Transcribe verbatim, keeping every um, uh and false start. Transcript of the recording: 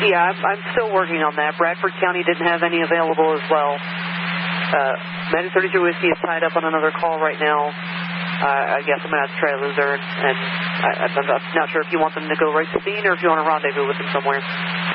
Yeah, I'm, I'm still working on that. Bradford County didn't have any available as well. Uh, Medic thirty-three Whiskey is tied up on another call right now. Uh, I guess I'm going to have to try to lose her, and I, I'm not sure if you want them to go right to scene or if you want to rendezvous with them somewhere.